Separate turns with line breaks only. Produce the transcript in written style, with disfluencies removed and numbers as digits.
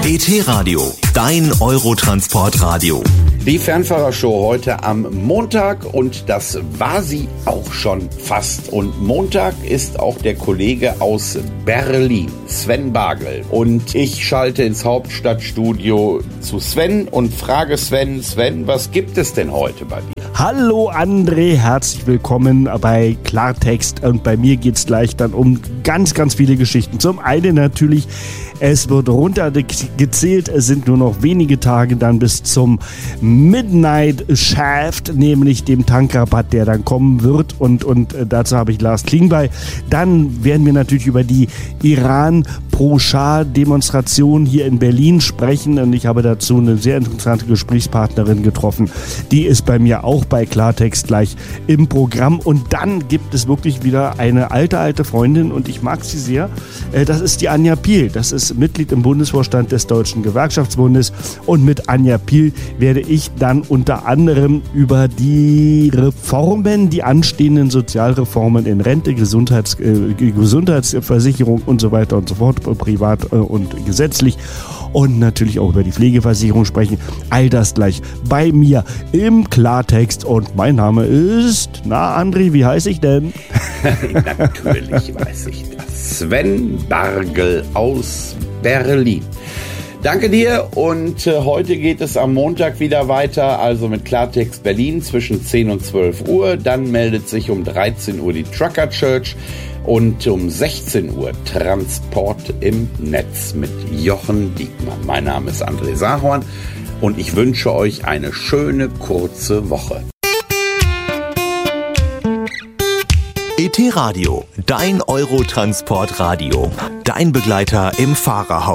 ET-Radio, dein Eurotransportradio.
Die Fernfahrershow heute am Montag und das war sie auch schon fast. Und Montag ist auch der Kollege aus Berlin, Sven Bargel. Und ich schalte ins Hauptstadtstudio zu Sven und frage Sven, was gibt es denn heute bei dir?
Hallo André, herzlich willkommen bei Klartext und bei mir geht's gleich dann um ganz, ganz viele Geschichten. Zum einen natürlich, es wird runtergezählt, es sind nur noch wenige Tage dann bis zum Midnight Shaft, nämlich dem Tankrabatt, der dann kommen wird und dazu habe ich Lars Klingbeil. Dann werden wir natürlich über die Iran-Pro-Schah-Demonstration hier in Berlin sprechen und ich habe dazu eine sehr interessante Gesprächspartnerin getroffen. Die ist bei mir auch bei Klartext gleich im Programm und dann gibt es wirklich wieder eine alte Freundin und ich mag sie sehr. Das ist die Anja Piel. Das ist Mitglied im Bundesvorstand des Deutschen Gewerkschaftsbundes und mit Anja Piel werde ich dann unter anderem über die Reformen, die anstehenden Sozialreformen in Rente, Gesundheitsversicherung und so weiter und so fort, privat und gesetzlich und natürlich auch über die Pflegeversicherung sprechen. All das gleich bei mir im Klartext und mein Name ist, André, wie heiße ich denn?
Natürlich weiß ich das. Sven Bargel aus Berlin. Danke dir und heute geht es am Montag wieder weiter, also mit Klartext Berlin zwischen 10 und 12 Uhr. Dann meldet sich um 13 Uhr die Trucker Church und um 16 Uhr Transport im Netz mit Jochen Diekmann. Mein Name ist André Sahorn und ich wünsche euch eine schöne, kurze Woche.
ET-Radio, dein Eurotransportradio. Dein Begleiter im Fahrerhaus.